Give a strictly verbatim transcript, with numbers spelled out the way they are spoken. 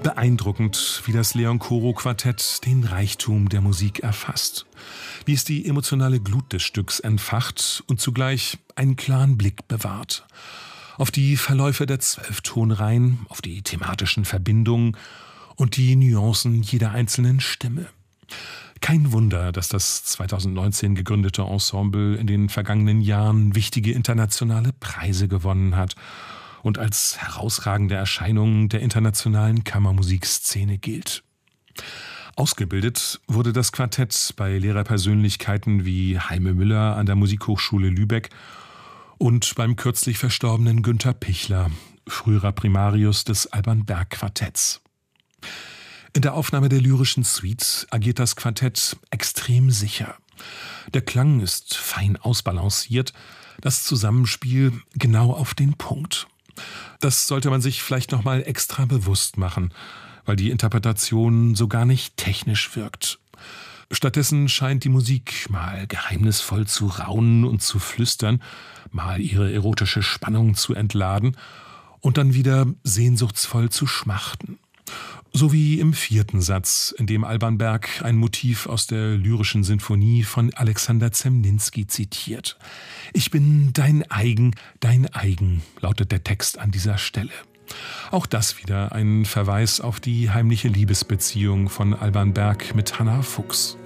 Beeindruckend, wie das Leon-Koro-Quartett den Reichtum der Musik erfasst. Wie es die emotionale Glut des Stücks entfacht und zugleich einen klaren Blick bewahrt. Auf die Verläufe der Zwölftonreihen, auf die thematischen Verbindungen und die Nuancen jeder einzelnen Stimme. Kein Wunder, dass das zweitausendneunzehn gegründete Ensemble in den vergangenen Jahren wichtige internationale Preise gewonnen hat und als herausragende Erscheinung der internationalen Kammermusikszene gilt. Ausgebildet wurde das Quartett bei Lehrerpersönlichkeiten wie Heime Müller an der Musikhochschule Lübeck und beim kürzlich verstorbenen Günter Pichler, früherer Primarius des Alban Berg Quartetts. In der Aufnahme der lyrischen Suite agiert das Quartett extrem sicher. Der Klang ist fein ausbalanciert, das Zusammenspiel genau auf den Punkt. Das sollte man sich vielleicht noch mal extra bewusst machen, weil die Interpretation so gar nicht technisch wirkt. Stattdessen scheint die Musik mal geheimnisvoll zu raunen und zu flüstern, mal ihre erotische Spannung zu entladen und dann wieder sehnsuchtsvoll zu schmachten. So wie im vierten Satz, in dem Alban Berg ein Motiv aus der lyrischen Sinfonie von Alexander Zemlinsky zitiert. Ich bin dein Eigen, dein Eigen, lautet der Text an dieser Stelle. Auch das wieder ein Verweis auf die heimliche Liebesbeziehung von Alban Berg mit Hannah Fuchs.